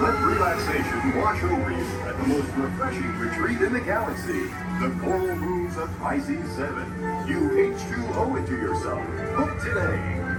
Let relaxation wash over you at the most refreshing retreat in the galaxy, the Coral Rooms of Pisces 7. You H2O it to yourself. Book today.